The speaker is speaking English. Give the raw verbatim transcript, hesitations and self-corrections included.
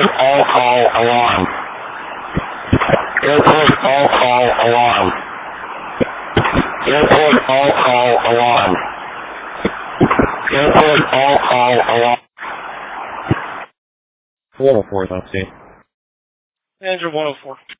Airport all call alarm. Airport all call alarm. Airport all call alarm. Airport all call alarm. one oh fourth update. Manager one oh four.